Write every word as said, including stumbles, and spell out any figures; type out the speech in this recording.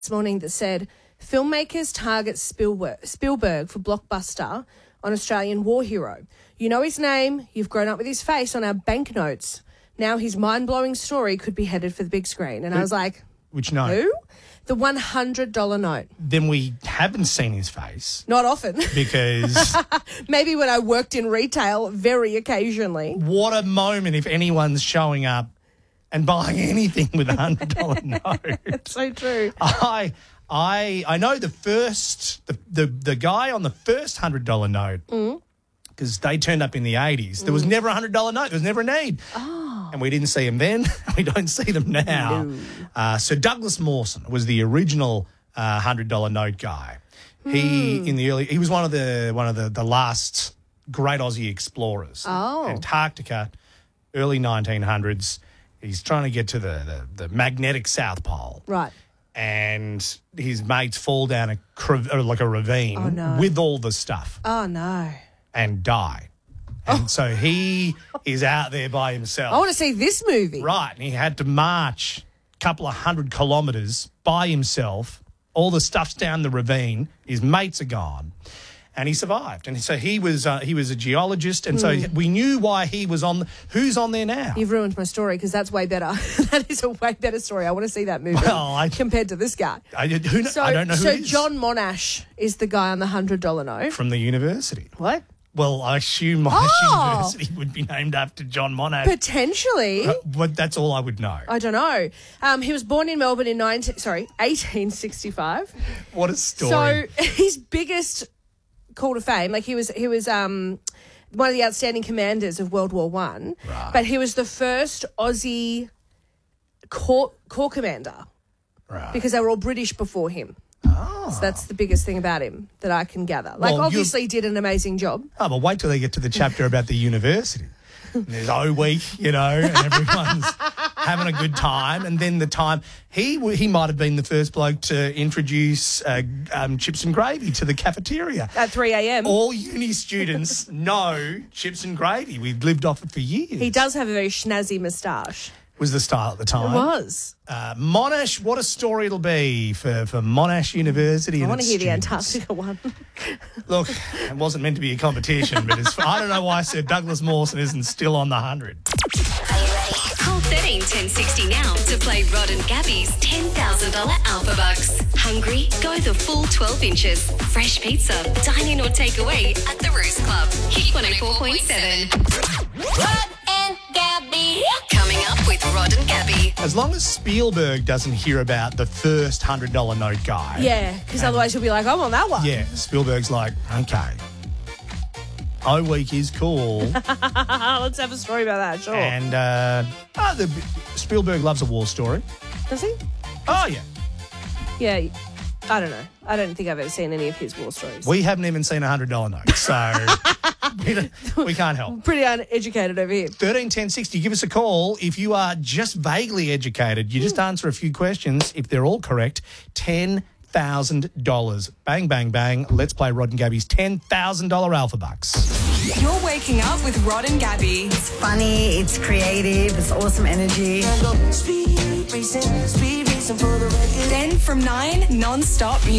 this morning that said filmmakers target Spielberg, Spielberg for blockbuster on Australian war hero. You know his name. You've grown up with his face on our banknotes. Now his mind-blowing story could be headed for the big screen. And I was like, which note? Who? The one hundred dollar note. Then we haven't seen his face. Not often. Because... Maybe when I worked in retail, very occasionally. What a moment if anyone's showing up and buying anything with a one hundred dollar note. It's so true. I I I know the first, the, the, the guy on the first one hundred dollar note, because mm. they turned up in the eighties. There was mm. never a one hundred dollar note. There was never a need. Oh. And we didn't see them then. We don't see them now. No. Uh, so Douglas Mawson was the original uh, one hundred dollar note guy. Mm. He in the early he was one of the one of the, the last great Aussie explorers. Oh. Antarctica, early nineteen hundreds. He's trying to get to the, the, the magnetic South Pole. Right. And his mates fall down a crav- or like a ravine oh, no. with all the stuff. Oh, no. And die. And oh. so he is out there by himself. I want to see this movie. Right. And he had to march a couple of hundred kilometres by himself. All the stuff's down the ravine. His mates are gone. And he survived. And so he was uh, he was a geologist. And mm. so we knew why he was on. The, who's on there now? You've ruined my story because that's way better. That is a way better story. I want to see that movie well, I, compared to this guy. I, who, so, I don't know who So it is. John Monash is the guy on the one hundred dollar note. From the university. What? Well, I assume Monash oh. University would be named after John Monash. Potentially. Uh, but that's all I would know. I don't know. Um, he was born in Melbourne in nineteen, sorry, eighteen sixty-five. What a story. So his biggest call to fame, like he was he was um, one of the outstanding commanders of World War One, right. but he was the first Aussie corps, corps commander right. because they were all British before him. Oh. So that's the biggest thing about him that I can gather. Like, well, obviously, did an amazing job. Oh, but wait till they get to the chapter about the university. And there's O Week, you know, and everyone's having a good time. And then the time he he might have been the first bloke to introduce uh, um, chips and gravy to the cafeteria at three a.m. All uni students know chips and gravy. We've lived off it for years. He does have a very schnazzy moustache. Was the style at the time. It was. Uh, Monash, what a story it'll be for, for Monash University. I and want to its hear students. the Antarctica one. Look, it wasn't meant to be a competition, but it's, I don't know why Sir Douglas Mawson isn't still on the one hundred. Are you ready? Call thirteen ten sixty now to play Rod and Gabby's ten thousand dollars Alpha Bucks. Hungry? Go the full twelve inches. Fresh pizza, dine in or take away at the Roost Club. Hit one oh four point seven. Rod and Gabby. Coming up with Rod and Gabby. As long as Spielberg doesn't hear about the first one hundred dollar note guy. Yeah, because otherwise he'll be like, I'm on that one. Yeah, Spielberg's like, okay. O Week is cool. Let's have a story about that, sure. And uh, oh, the, Spielberg loves a war story. Does he? Oh, yeah. Yeah, I don't know. I don't think I've ever seen any of his war stories. We haven't even seen a one hundred dollar note, so we, don't, we can't help. Pretty uneducated over here. thirteen ten sixty, give us a call. If you are just vaguely educated, you just mm. answer a few questions. If they're all correct, ten thousand dollars. Bang, bang, bang. Let's play Rod and Gabby's ten thousand dollars Alpha Bucks. You're waking up with Rod and Gabby. It's funny, it's creative, it's awesome energy. Then from nine, non-stop music.